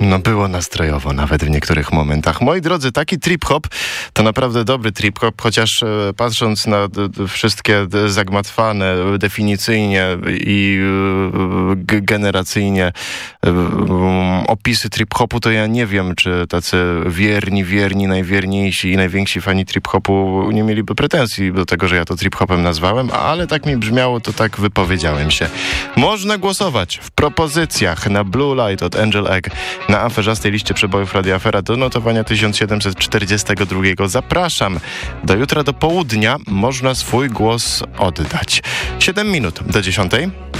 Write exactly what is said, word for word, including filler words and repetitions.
No było nastrojowo nawet w niektórych momentach. Moi drodzy, taki trip-hop to naprawdę dobry trip-hop, chociaż e, patrząc na d, d, wszystkie d, zagmatwane definicyjnie i e, g, generacyjnie e, e, opisy trip-hopu, to ja nie wiem, czy tacy wierni, wierni, najwierniejsi i najwięksi fani trip-hopu nie mieliby pretensji do tego, że ja to trip-hopem nazwałem, ale tak mi brzmiało, to tak wypowiedziałem się. Można głosować w propozycjach na Blue Light od Angel Egg na aferzastej liście przebojów Radia Afera do notowania tysiąc siedemset czterdziestego drugiego. Zapraszam. Do jutra do południa można swój głos oddać. siedem minut do dziesiątej.